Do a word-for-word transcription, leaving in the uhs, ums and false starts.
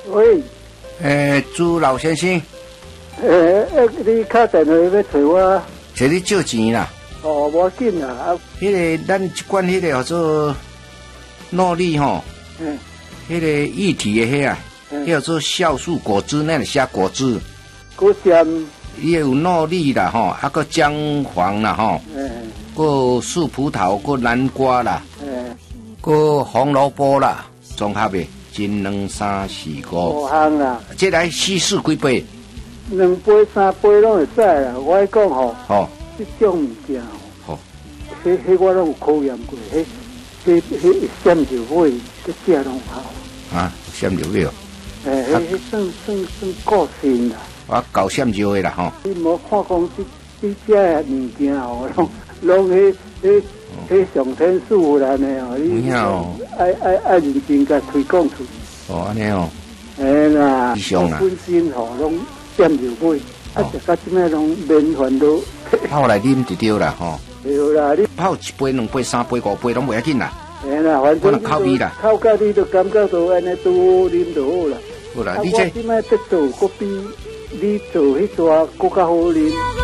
喂， 诶，朱老先生， 诶，你敲电话要找我？ 找你借钱啦。 哦，无要紧啦。啊， 迄、那个咱一罐迄个叫做诺丽吼， 嗯， 迄、那个液体的迄啊， 嗯， 叫做酵素果汁，那个写果汁。 果酱， 伊有诺丽啦吼，啊个姜黄啦吼， 嗯， 个树葡萄，个南瓜啦， 嗯， 个红萝卜啦，综合的，一两三四五， 五项啦， 这来四四几杯？ 两杯三杯拢会使啦。我爱讲吼， 吼， 这种物件吼， 吼， 迄迄我拢有考验过，迄迄迄鲜肉尾，这食拢好。 啊，鲜肉尾哦， 诶，迄迄算算算个性啦。 我搞鲜肉的啦吼。 你无看讲这这这的物件吼，拢拢迄迄迄上天赐福安尼哦，你爱爱爱认真甲推广出去。 哦，安尼哦。 诶啦， 上啦。 本身吼拢鲜肉尾，啊食到即摆拢免烦恼。 泡来啉就对啦吼。 对啦，你泡一杯、两杯、三杯、五杯拢袂要紧啦。 诶啦，反正口味啦， 口甲你都感觉到安尼拄啉就好啦。 好啦， 啊， 你这我即摆在做，佫比你做迄撮佫较好啉。